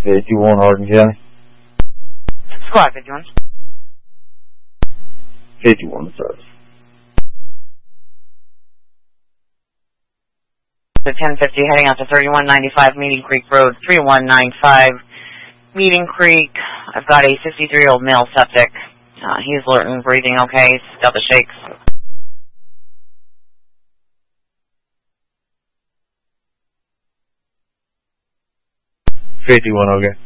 51 Hardin County. Squad 51. 51 service. The 1050 heading out to 3195 Meeting Creek Road, 3195 Meeting Creek. I've got a 63-year-old male septic. He's alert and breathing okay. He's got the shakes. 51, okay.